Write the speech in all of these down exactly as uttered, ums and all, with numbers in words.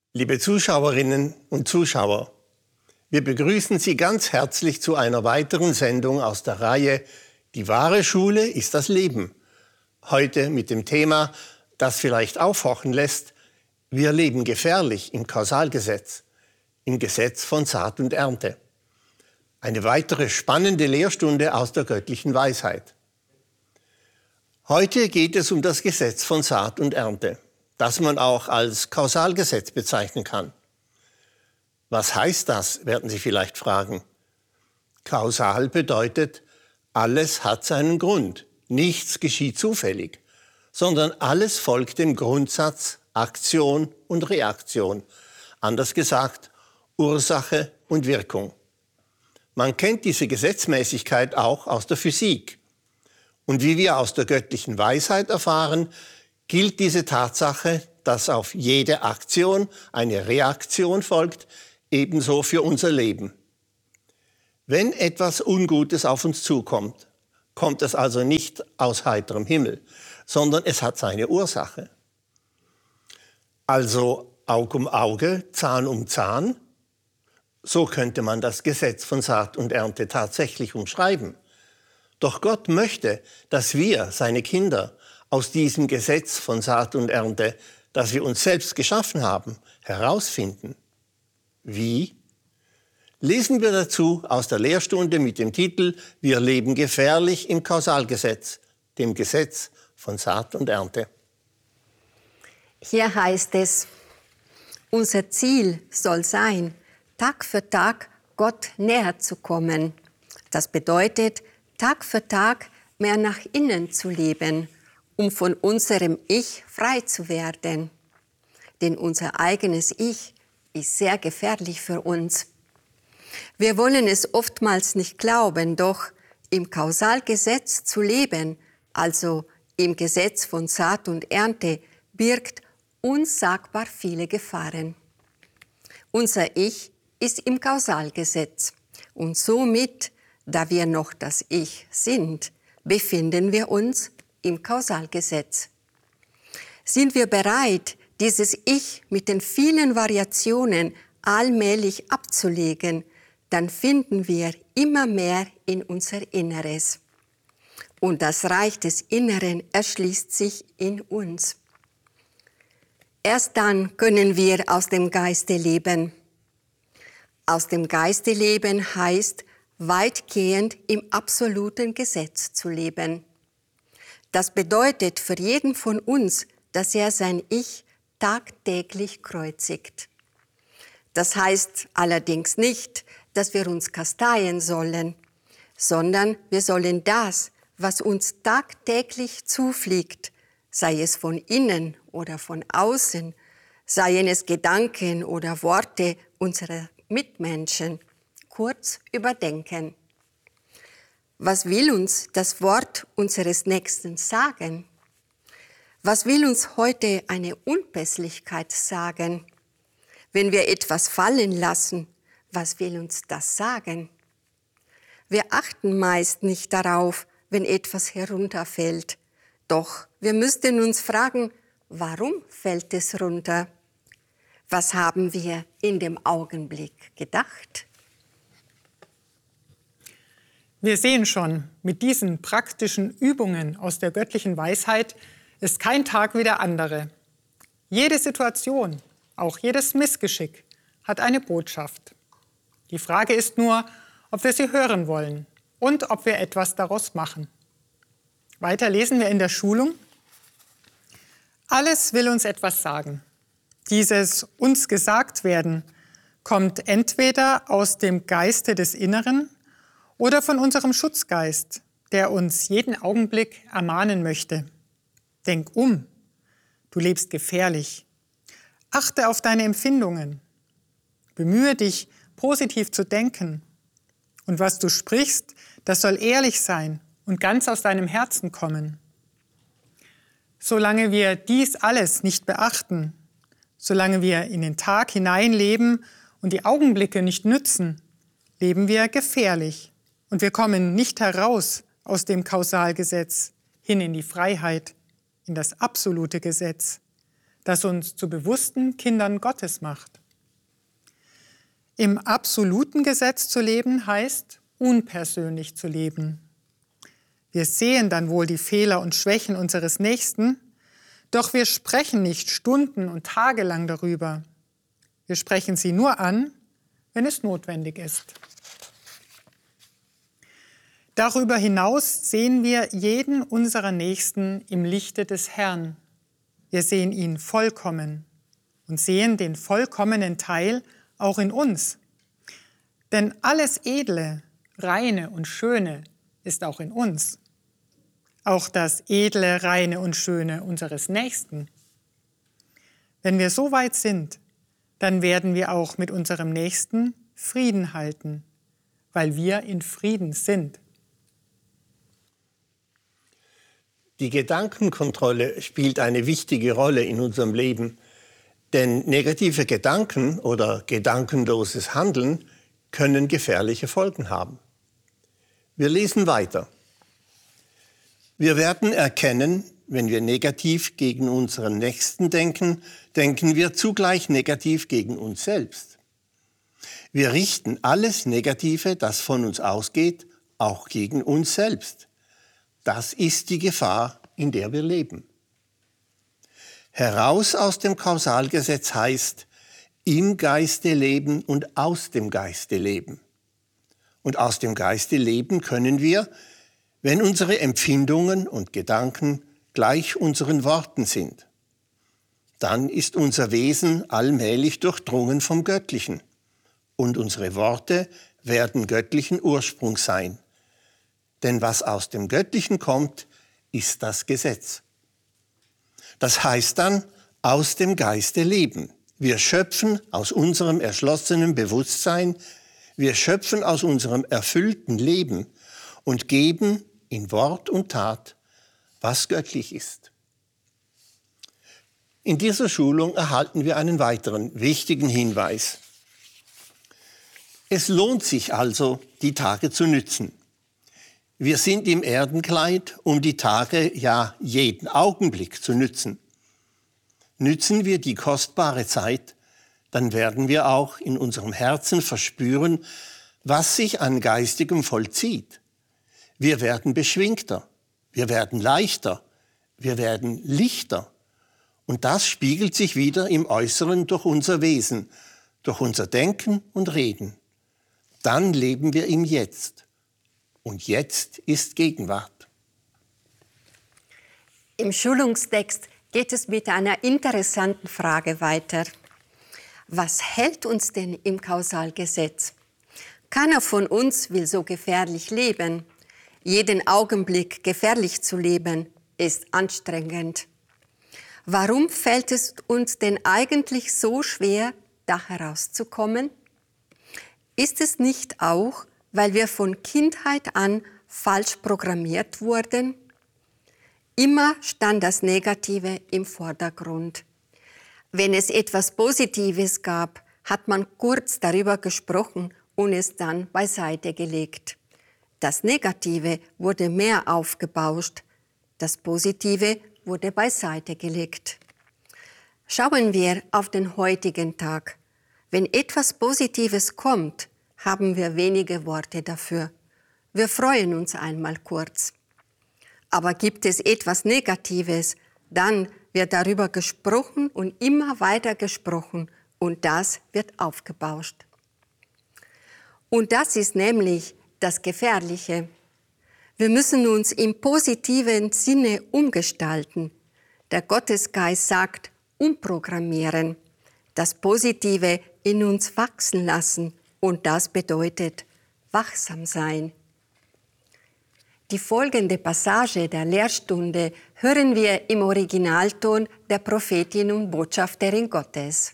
Liebe Zuschauerinnen und Zuschauer, wir begrüßen Sie ganz herzlich zu einer weiteren Sendung aus der Reihe Die wahre Schule ist das Leben. Heute mit dem Thema, das vielleicht aufhorchen lässt: Wir leben gefährlich im Kausalgesetz, im Gesetz von Saat und Ernte. Eine weitere spannende Lehrstunde aus der göttlichen Weisheit. Heute geht es um das Gesetz von Saat und Ernte, das man auch als Kausalgesetz bezeichnen kann. Was heißt das, werden Sie vielleicht fragen. Kausal bedeutet, alles hat seinen Grund. Nichts geschieht zufällig, sondern alles folgt dem Grundsatz Aktion und Reaktion. Anders gesagt, Ursache und Wirkung. Man kennt diese Gesetzmäßigkeit auch aus der Physik. Und wie wir aus der göttlichen Weisheit erfahren, gilt diese Tatsache, dass auf jede Aktion eine Reaktion folgt, ebenso für unser Leben. Wenn etwas Ungutes auf uns zukommt, kommt es also nicht aus heiterem Himmel, sondern es hat seine Ursache. Also Aug um Auge, Zahn um Zahn, so könnte man das Gesetz von Saat und Ernte tatsächlich umschreiben. Doch Gott möchte, dass wir, seine Kinder, aus diesem Gesetz von Saat und Ernte, das wir uns selbst geschaffen haben, herausfinden. Wie? Lesen wir dazu aus der Lehrstunde mit dem Titel Wir leben gefährlich im Kausalgesetz, dem Gesetz von Saat und Ernte. Hier heißt es: Unser Ziel soll sein, Tag für Tag Gott näher zu kommen. Das bedeutet, Tag für Tag mehr nach innen zu leben, um von unserem Ich frei zu werden. Denn unser eigenes Ich ist sehr gefährlich für uns. Wir wollen es oftmals nicht glauben, doch im Kausalgesetz zu leben, also im Gesetz von Saat und Ernte, birgt unsagbar viele Gefahren. Unser Ich ist im Kausalgesetz und somit, da wir noch das Ich sind, befinden wir uns im Kausalgesetz. Sind wir bereit, dieses Ich mit den vielen Variationen allmählich abzulegen, dann finden wir immer mehr in unser Inneres. Und das Reich des Inneren erschließt sich in uns. Erst dann können wir aus dem Geiste leben. Aus dem Geiste leben heißt, weitgehend im absoluten Gesetz zu leben. Das bedeutet für jeden von uns, dass er sein Ich tagtäglich kreuzigt. Das heißt allerdings nicht, dass wir uns kasteien sollen, sondern wir sollen das, was uns tagtäglich zufliegt, sei es von innen oder von außen, seien es Gedanken oder Worte unserer Mitmenschen, kurz überdenken. Was will uns das Wort unseres Nächsten sagen? Was will uns heute eine Unpässlichkeit sagen? Wenn wir etwas fallen lassen, was will uns das sagen? Wir achten meist nicht darauf, wenn etwas herunterfällt. Doch wir müssten uns fragen, warum fällt es runter? Was haben wir in dem Augenblick gedacht? Wir sehen schon, mit diesen praktischen Übungen aus der göttlichen Weisheit ist kein Tag wie der andere. Jede Situation, auch jedes Missgeschick, hat eine Botschaft. Die Frage ist nur, ob wir sie hören wollen und ob wir etwas daraus machen. Weiter lesen wir in der Schulung: Alles will uns etwas sagen. Dieses uns gesagt werden kommt entweder aus dem Geiste des Inneren oder von unserem Schutzgeist, der uns jeden Augenblick ermahnen möchte. Denk um, du lebst gefährlich. Achte auf deine Empfindungen. Bemühe dich, positiv zu denken. Und was du sprichst, das soll ehrlich sein und ganz aus deinem Herzen kommen. Solange wir dies alles nicht beachten, solange wir in den Tag hineinleben und die Augenblicke nicht nützen, leben wir gefährlich und wir kommen nicht heraus aus dem Kausalgesetz hin in die Freiheit, in das absolute Gesetz. das uns zu bewussten Kindern Gottes macht. Im absoluten Gesetz zu leben heißt, unpersönlich zu leben. Wir sehen dann wohl die Fehler und Schwächen unseres Nächsten, doch wir sprechen nicht stunden- und tagelang darüber. Wir sprechen sie nur an, wenn es notwendig ist. Darüber hinaus sehen wir jeden unserer Nächsten im Lichte des Herrn. Wir sehen ihn vollkommen und sehen den vollkommenen Teil auch in uns. Denn alles Edle, Reine und Schöne ist auch in uns. Auch das Edle, Reine und Schöne unseres Nächsten. Wenn wir so weit sind, dann werden wir auch mit unserem Nächsten Frieden halten, weil wir in Frieden sind. Die Gedankenkontrolle spielt eine wichtige Rolle in unserem Leben, denn negative Gedanken oder gedankenloses Handeln können gefährliche Folgen haben. Wir lesen weiter. Wir werden erkennen, wenn wir negativ gegen unseren Nächsten denken, denken wir zugleich negativ gegen uns selbst. Wir richten alles Negative, das von uns ausgeht, auch gegen uns selbst. Das ist die Gefahr, in der wir leben. Heraus aus dem Kausalgesetz heißt, im Geiste leben und aus dem Geiste leben. Und aus dem Geiste leben können wir, wenn unsere Empfindungen und Gedanken gleich unseren Worten sind. Dann ist unser Wesen allmählich durchdrungen vom Göttlichen und unsere Worte werden göttlichen Ursprungs sein. Denn was aus dem Göttlichen kommt, ist das Gesetz. Das heißt dann, aus dem Geiste leben. Wir schöpfen aus unserem erschlossenen Bewusstsein, wir schöpfen aus unserem erfüllten Leben und geben in Wort und Tat, was göttlich ist. In dieser Schulung erhalten wir einen weiteren wichtigen Hinweis. Es lohnt sich also, die Tage zu nützen. Wir sind im Erdenkleid, um die Tage, ja jeden Augenblick zu nützen. Nützen wir die kostbare Zeit, dann werden wir auch in unserem Herzen verspüren, was sich an Geistigem vollzieht. Wir werden beschwingter, wir werden leichter, wir werden lichter. Und das spiegelt sich wieder im Äußeren durch unser Wesen, durch unser Denken und Reden. Dann leben wir im Jetzt. Und jetzt ist Gegenwart. Im Schulungstext geht es mit einer interessanten Frage weiter. Was hält uns denn im Kausalgesetz? Keiner von uns will so gefährlich leben. Jeden Augenblick gefährlich zu leben, ist anstrengend. Warum fällt es uns denn eigentlich so schwer, da herauszukommen? Ist es nicht auch, weil wir von Kindheit an falsch programmiert wurden? Immer stand das Negative im Vordergrund. Wenn es etwas Positives gab, hat man kurz darüber gesprochen und es dann beiseite gelegt. Das Negative wurde mehr aufgebauscht, das Positive wurde beiseite gelegt. Schauen wir auf den heutigen Tag. Wenn etwas Positives kommt, haben wir wenige Worte dafür. Wir freuen uns einmal kurz. Aber gibt es etwas Negatives, dann wird darüber gesprochen und immer weiter gesprochen und das wird aufgebauscht. Und das ist nämlich das Gefährliche. Wir müssen uns im positiven Sinne umgestalten. Der Gottesgeist sagt, umprogrammieren, das Positive in uns wachsen lassen und das bedeutet wachsam sein. Die folgende Passage der Lehrstunde hören wir im Originalton der Prophetin und Botschafterin Gottes.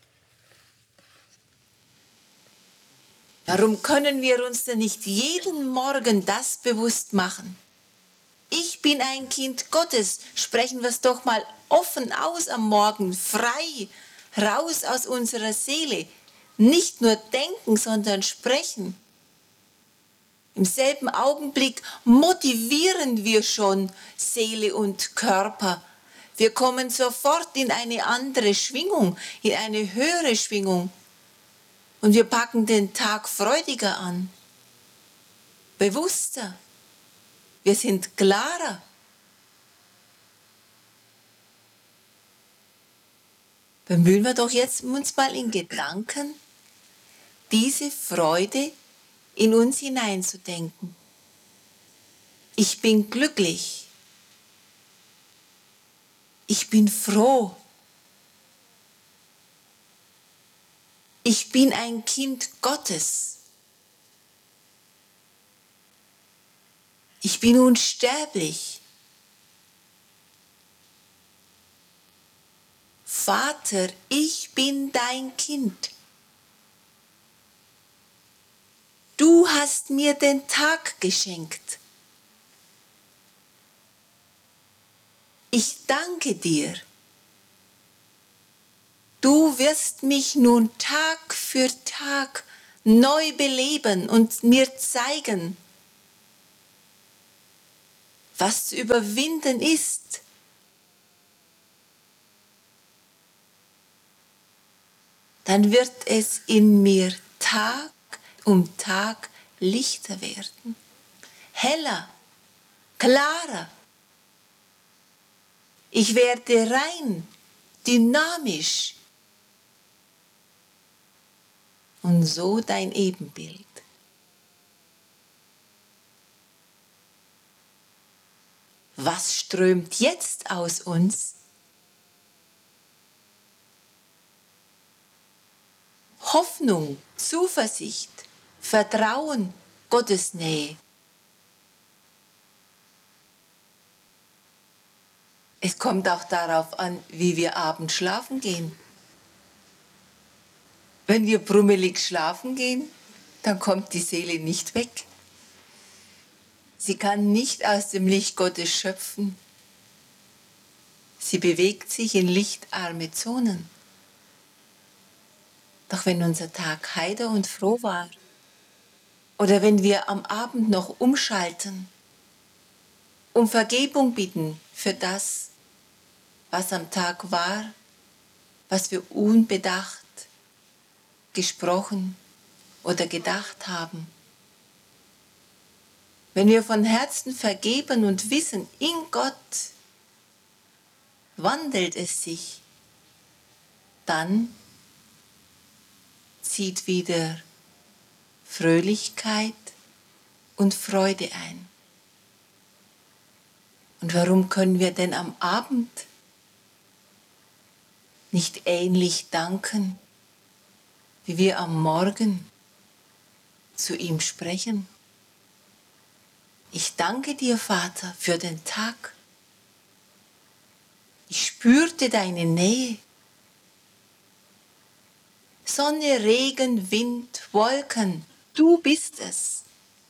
Warum können wir uns denn nicht jeden Morgen das bewusst machen? Ich bin ein Kind Gottes. Sprechen wir es doch mal offen aus am Morgen, frei, raus aus unserer Seele. Nicht nur denken, sondern sprechen. Im selben Augenblick motivieren wir schon Seele und Körper, Wir kommen sofort in eine andere Schwingung, in eine höhere Schwingung. Und wir packen den Tag freudiger an, bewusster. Wir sind klarer. Bemühen wir doch jetzt uns mal in Gedanken, diese Freude in uns hineinzudenken. Ich bin glücklich. Ich bin froh. Ich bin ein Kind Gottes. Ich bin unsterblich. Vater, ich bin dein Kind. Du hast mir den Tag geschenkt. Ich danke dir. Du wirst mich nun Tag für Tag neu beleben und mir zeigen, was zu überwinden ist. Dann wird es in mir Tag um Tag lichter werden, heller, klarer. Ich werde rein, dynamisch und so dein Ebenbild. Was strömt jetzt aus uns? Hoffnung, Zuversicht, Vertrauen, Gottesnähe. Es kommt auch darauf an, wie wir abends schlafen gehen. Wenn wir brummelig schlafen gehen, dann kommt die Seele nicht weg. Sie kann nicht aus dem Licht Gottes schöpfen. Sie bewegt sich in lichtarme Zonen. Doch wenn unser Tag heiter und froh war, oder wenn wir am Abend noch umschalten, um Vergebung bitten für das, was am Tag war, was wir unbedacht gesprochen oder gedacht haben. Wenn wir von Herzen vergeben und wissen, in Gott wandelt es sich, dann zieht wieder Fröhlichkeit und Freude ein. Und warum können wir denn am Abend nicht ähnlich danken, wie wir am Morgen zu ihm sprechen? Ich danke dir, Vater, für den Tag. Ich spürte deine Nähe. Sonne, Regen, Wind, Wolken, du bist es.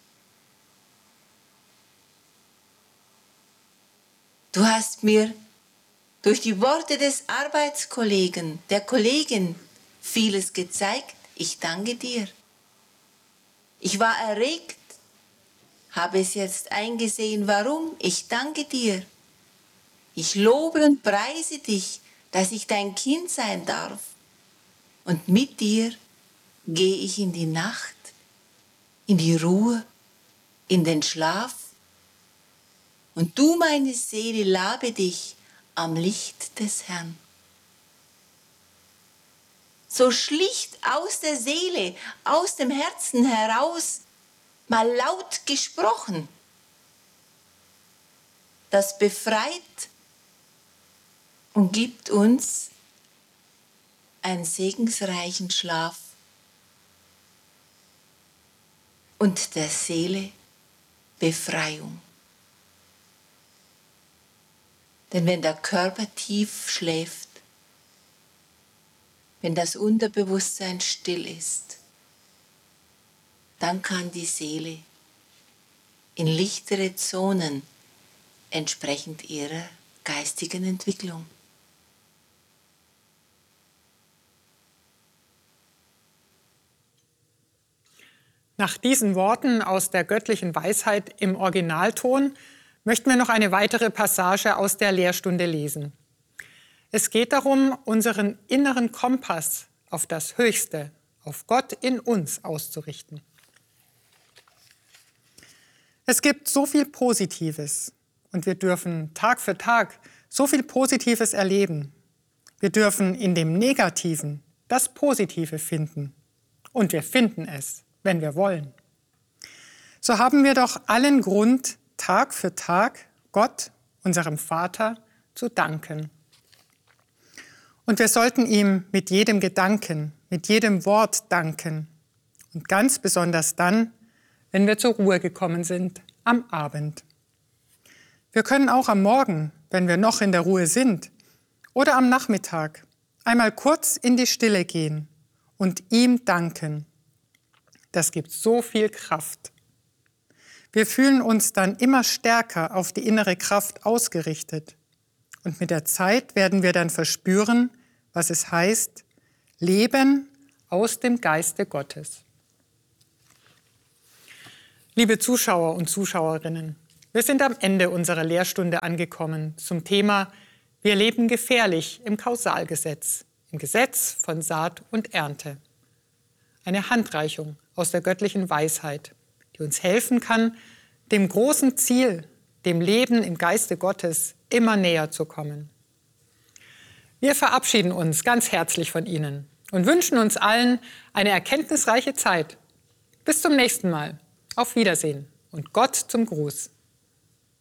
Du hast mir durch die Worte des Arbeitskollegen, der Kollegin, vieles gezeigt. Ich danke dir. Ich war erregt, habe es jetzt eingesehen, warum. Ich danke dir. Ich lobe und preise dich, dass ich dein Kind sein darf. Und mit dir gehe ich in die Nacht, in die Ruhe, in den Schlaf. Und du, meine Seele, labe dich am Licht des Herrn. So schlicht aus der Seele, aus dem Herzen heraus, mal laut gesprochen. Das befreit und gibt uns einen segensreichen Schlaf und der Seele Befreiung. Denn wenn der Körper tief schläft, wenn das Unterbewusstsein still ist, dann kann die Seele in lichtere Zonen entsprechend ihrer geistigen Entwicklung. Nach diesen Worten aus der göttlichen Weisheit im Originalton möchten wir noch eine weitere Passage aus der Lehrstunde lesen. Es geht darum, unseren inneren Kompass auf das Höchste, auf Gott in uns auszurichten. Es gibt so viel Positives und wir dürfen Tag für Tag so viel Positives erleben. Wir dürfen in dem Negativen das Positive finden. Und wir finden es, wenn wir wollen. So haben wir doch allen Grund, Tag für Tag Gott, unserem Vater, zu danken. Und wir sollten ihm mit jedem Gedanken, mit jedem Wort danken. Und ganz besonders dann, wenn wir zur Ruhe gekommen sind, am Abend. Wir können auch am Morgen, wenn wir noch in der Ruhe sind, oder am Nachmittag einmal kurz in die Stille gehen und ihm danken. Das gibt so viel Kraft. Wir fühlen uns dann immer stärker auf die innere Kraft ausgerichtet. Und mit der Zeit werden wir dann verspüren, was es heißt, Leben aus dem Geiste Gottes. Liebe Zuschauer und Zuschauerinnen, wir sind am Ende unserer Lehrstunde angekommen zum Thema Wir leben gefährlich im Kausalgesetz, im Gesetz von Saat und Ernte. Eine Handreichung aus der göttlichen Weisheit, die uns helfen kann, dem großen Ziel, dem Leben im Geiste Gottes, immer näher zu kommen. Wir verabschieden uns ganz herzlich von Ihnen und wünschen uns allen eine erkenntnisreiche Zeit. Bis zum nächsten Mal. Auf Wiedersehen und Gott zum Gruß.